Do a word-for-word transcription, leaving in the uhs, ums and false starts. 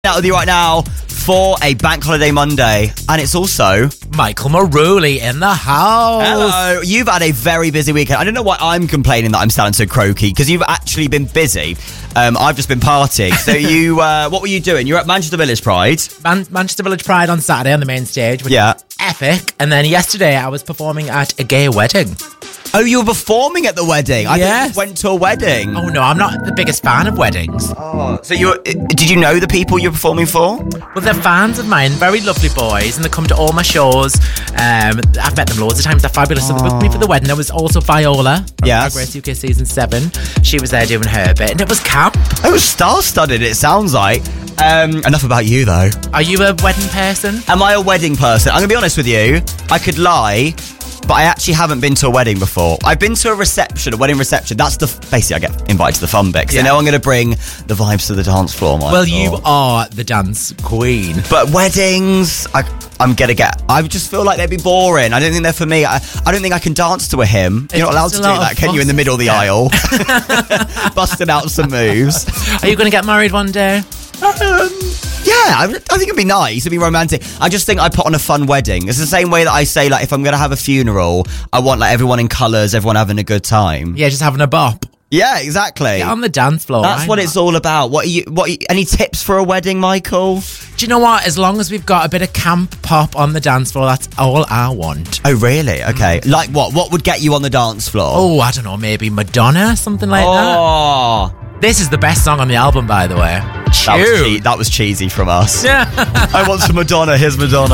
Out with you right now for a bank holiday Monday, and it's also Michael Maruli in the house. Hello. You've had a very busy weekend. I don't know why I'm complaining that I'm sounding so croaky, because you've actually been busy. Um, I've just been partying. So you, uh, what were you doing? You were at Manchester Village Pride. Man- Manchester Village Pride on Saturday on the main stage, which Yeah. was epic. And then yesterday I was performing at a gay wedding. Oh, you were performing at the wedding. I Yes. think you went to a wedding. Oh no, I'm not the biggest fan of weddings. Oh, so you were, did you know the people you were performing for? Well, they're fans of mine, very lovely boys, and they come to all my shows. Um, I've met them loads of times. They're fabulous. So they booked me for the wedding. There was also Viola from Yes. Drag Race U K Season seven. She was there doing her bit, and it was camp. It was star-studded, it sounds like. Um, enough about you, though. Are you a wedding person? Am I a wedding person? I'm going to be honest with you. I could lie, but I actually haven't been to a wedding before. I've been to a reception, a wedding reception. That's the... Basically, I get invited to the fun bit, because Yeah. I know I'm going to bring the vibes to the dance floor, Michael. Well, you are the dance queen. But weddings, I, I'm going to get... I just feel like they'd be boring. I don't think they're for me. I, I don't think I can dance to a hymn. You're not allowed It's to a do lot that, of can you, in the middle of the fuss, aisle? Busting out some moves. Are you going to get married one day? Um, yeah, I, I think it'd be nice. It'd be romantic. I just think I put on a fun wedding. It's the same way that I say, like, if I'm going to have a funeral, I want, like, everyone in colours, everyone having a good time. Yeah, just having a bop. Yeah, exactly. Get on the dance floor. That's why what not? it's all about. What are you? What? Are you, any tips for a wedding, Michael? Do you know what? As long as we've got a bit of camp pop on the dance floor, that's all I want. Oh, really? Okay. Like what? What would get you on the dance floor? Oh, I don't know, maybe Madonna, something like Oh, that. This is the best song on the album, by the way. that was, che- that was cheesy from us. Yeah. I want some Madonna. Here's Madonna.